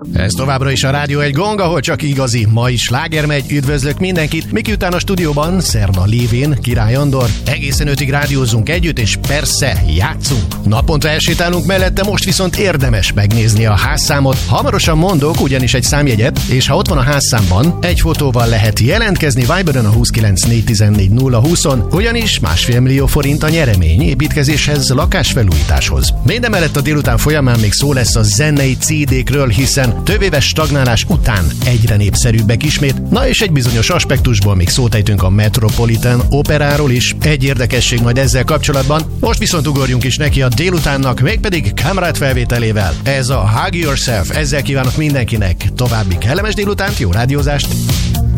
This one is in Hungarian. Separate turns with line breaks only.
Ez továbbra is a Rádió egy Gong, ahol csak igazi mai sláger megy. Üdvözlök mindenkit, Miki után a stúdióban, szerda lévén Király Andor. Egészen 5-ig rádiózunk együtt, és persze játszunk. Naponta elsétálunk mellette, most viszont érdemes megnézni a házszámot. Hamarosan mondok ugyanis egy számjegyet, és ha ott van a házszámban, egy fotóval lehet jelentkezni Viberen a 29414 ugyanis 1,5 millió forint a nyeremény építkezéshez, lakásfelújításhoz. Mindemellett a délután folyamán még szó lesz a zenei CD-kről, hiszen több éves stagnálás után egyre népszerűbbek ismét. Na és egy bizonyos aspektusból még szót ejtünk a Metropolitan Operáról is. Egy érdekesség majd ezzel kapcsolatban. Most viszont ugorjunk is neki a délutánnak, mégpedig Kamrad felvételével. Ez a Hug Yourself. Ezzel kívánok mindenkinek további kellemes délutánt, jó rádiózást!